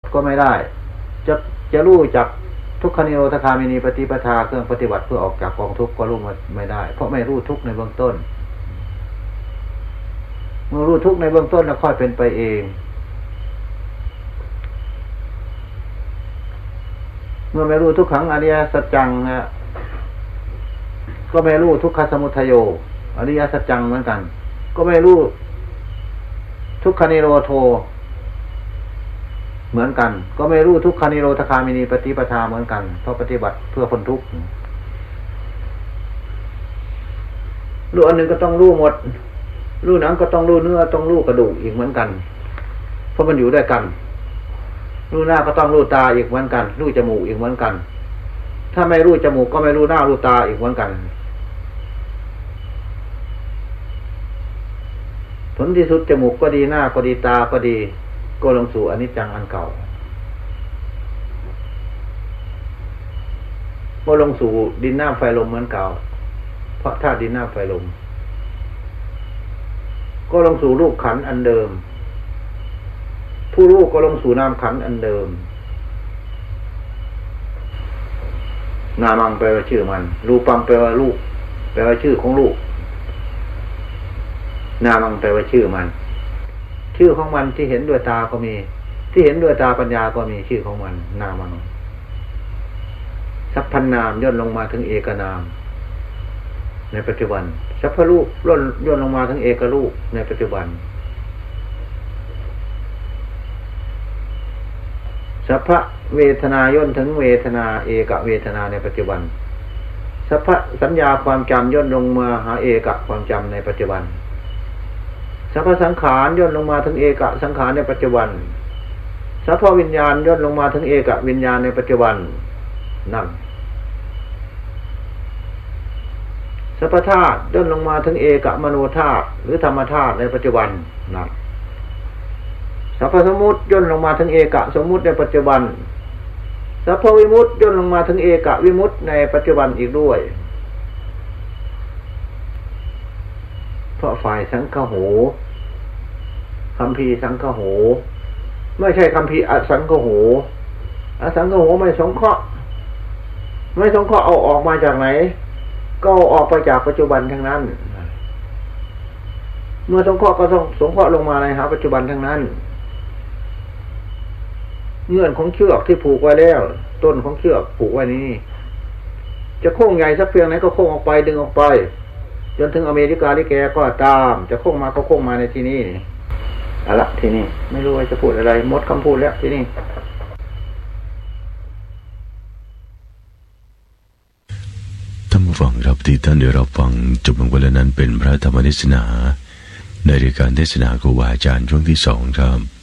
ก็ไม่ได้จะรู้จักทุกขนิโรธคามินีปฏิปทาเครื่องปฏิบัติเพื่อออกจากกองทุกข์ก็รู้ไม่ได้เพราะไม่รู้ทุกข์ในเบื้องต้นเมื่อรู้ทุกข์ในเบื้องต้นแล้วค่อยเป็นไปเองเมื่อไม่รู้ทุกขังอริยสัจจังนะก็ไม่รู้ทุกขสมุทัยโยอริยสัจจังเหมือนกันก็ไม่รู้ทุกขนิโรโธเหมือนกันก็ไม่รู้ทุกขนิโรธคามินีปฏิปทาเหมือนกันเพราะปฏิบัติเพื่อพ้นทุกข์รู้อันหนึ่งก็ต้องรู้หมดรู้หนังก็ต้องรู้เนื้อต้องรู้กระดูกอีกเหมือนกันเพราะมันอยู่ด้วยกันรู้หน้าก็ต้องรู้ตาอีกเหมือนกันรู้จมูกอีกเหมือนกันถ้าไม่รู้จมูกก็ไม่รู้หน้ารู้ตาอีกเหมือนกันผลที่สุดจมูกก็ดีหน้าก็ดีตาก็ดีก็ลงสู่อนิจจังอันเก่าก็ลงสู่ดินน้ำไฟลมเหมือนเก่าเพราะธาตุดินน้ำไฟลมก็ลงสู่รูปขันธ์อันเดิมผู้รู้ก็ลงสู่นามขันธ์อันเดิมนามังแปลว่าชื่อมันรูปังแปลว่ารูปแปลว่าชื่อของรูปนามังแปลว่าชื่อมันชื่อของมันที่เห็นด้วยตาก็มีที่เห็นด้วยตาปัญญาก็มีชื่อของมันนามังสัพพันนามย่นลงมาถึงเอกนามในปัจจุบันสัพพรูปย่นลงมาถึงเอกรูปในปัจจุบันสัพพเวทนาย่นถึงเวทนาเอกเวทนาในปัจจุบันสัพพสัญญาความจำย่นลงมาหาเอกความจำในปัจจุบันสัพพสังขารย่นลงมาถึงเอกสังขารในปัจจุบันสัพพวิญญาณย่นลงมาถึงเอกวิญญาณในปัจจุบันนั่นสัพพธาตุย่นลงมาถึงเอกมโนธาตุหรือธรรมธาตุในปัจจุบันนั่นสัพพสมุติย่นลงมาถึงเอกสมมุติในปัจจุบันสัพพวิมุตติย่นลงมาถึงเอกวิมุตติในปัจจุบันอีกด้วยเพราะฝ่ายสังฆโหคัมภีร์สังฆโหไม่ใช่คัมภีร์อสังฆโหอสังฆโหไม่สงเคราะห์เอาออกมาจากไหนก็ออกไปจากปัจจุบันทั้งนั้นเมื่อสงเคราะห์ก็ต้องสงเคราะห์ลงมาในหาปัจจุบันทั้งนั้นเงื่อนของเชือกที่ผูกไว้แล้วต้นของเชือกผูกไว้นี้จะโค้งใหญ่สักเพียงไหนก็โค้งออกไปดึงออกไปจนถึงอเมริกาลิแกก็ตามจะโค้งมาก็โค้งมาในที่นี้เอาละที่นี่ไม่รู้ว่าจะพูดอะไรหมดคำพูดแล้วที่นี่ท่านผู้ฟังครับที่ท่านได้รับฟังจบลงไปแล้วนั้นเป็นพระธรรมเทศนาในรายการเทศนาครูบาอาจารย์ช่วงที่2ครับ